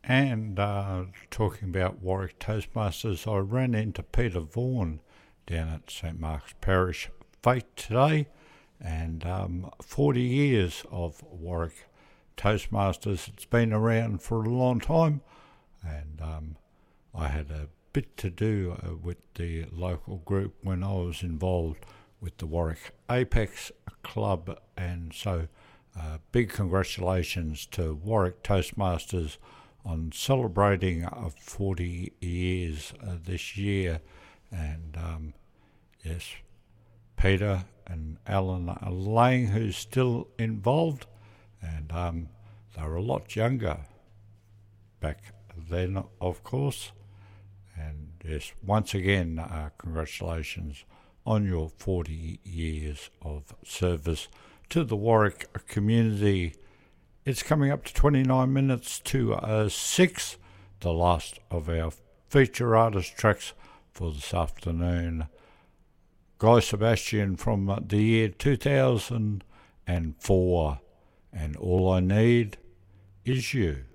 And talking about Warwick Toastmasters, I ran into Peter Vaughan down at St Mark's Parish Fete today, and 40 years of Warwick Toastmasters. It's been around for a long time, and I had a bit to do with the local group when I was involved with the Warwick Apex Club, and so big congratulations to Warwick Toastmasters on celebrating 40 years this year. And yes, Peter and Alan Lang, who's still involved, and they were a lot younger back then, of course. And yes, once again, congratulations on your 40 years of service to the Warwick community. It's coming up to 29 minutes to 6, the last of our feature artist tracks for this afternoon. Guy Sebastian from the year 2004, and All I Need Is You.